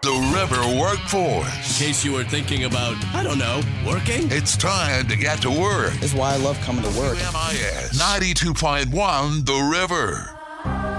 The River Workforce. In case you were thinking about, I don't know, working? It's time to get to work. This is why I love coming to work. WMIS 92.1 The River.